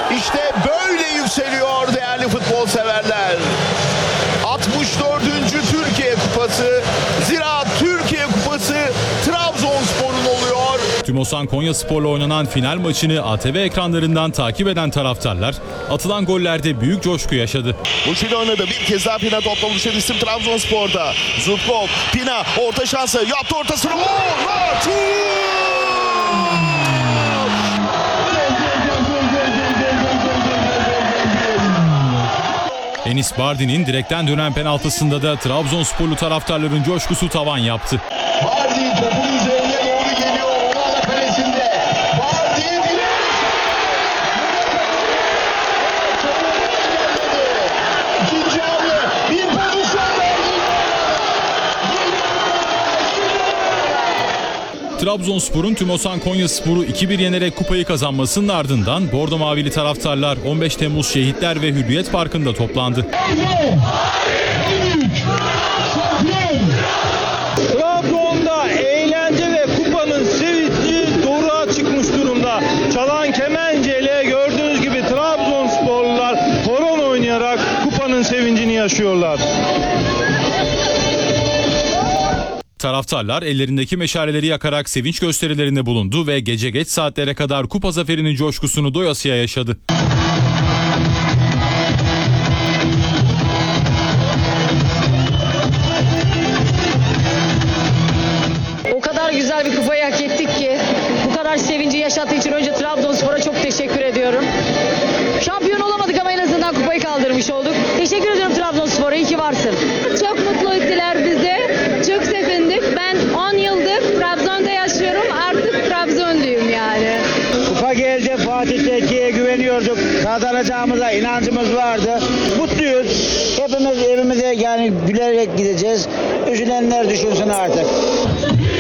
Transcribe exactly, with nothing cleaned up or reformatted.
İşte böyle yükseliyor değerli futbol severler. altmış dördüncü Türkiye Kupası, Ziraat Türkiye Kupası Trabzonspor'un oluyor. Tümosan Konyaspor'la oynanan final maçını A T V ekranlarından takip eden taraftarlar atılan gollerde büyük coşku yaşadı. Uçuyla oynadı. Bir kez daha Pina topla buluşan isim Trabzonspor'da. Zubkov, Pina orta şansı yaptı ortasını. Murat! Enis Bardi'nin direkten dönen penaltısında da Trabzonsporlu taraftarların coşkusu tavan yaptı. Bardi topun üzerine doğru geliyor. Onlarla kalesinde. Bardi direkt. İkinci hamle. Bir pozisyon verdi. Trabzonspor'un Tümosan Konyaspor'u iki bir yenerek kupayı kazanmasının ardından Bordo Mavili taraftarlar on beş Temmuz Şehitler ve Hürriyet Parkı'nda toplandı. Trabzon'da eğlence ve kupanın sevinci doruğa çıkmış durumda. Çalan kemenceyle gördüğünüz gibi Trabzonsporlular horon oynayarak kupanın sevincini yaşıyorlar. Taraftarlar ellerindeki meşaleleri yakarak sevinç gösterilerinde bulundu ve gece geç saatlere kadar kupa zaferinin coşkusunu doyasıya yaşadı. O kadar güzel bir kupayı hak ettik ki, bu kadar sevinci yaşattığı için önce Trabzonspor'a çok teşekkür ediyorum. Şampiyon olamadık ama en azından kupayı kaldırmış olduk. Teşekkür ediyorum Trabzonspor'a, iyi ki varsın. Çok mutlu ettiler bizi. Çok sevindik. Ben on yıldır Trabzon'da yaşıyorum. Artık Trabzonluyum yani. Kupa geldi, Fatih Tekke'ye güveniyorduk. Kazanacağımıza inancımız vardı. Mutluyuz. Hepimiz evimize yani gülerek gideceğiz. Üzülenler düşünsün artık.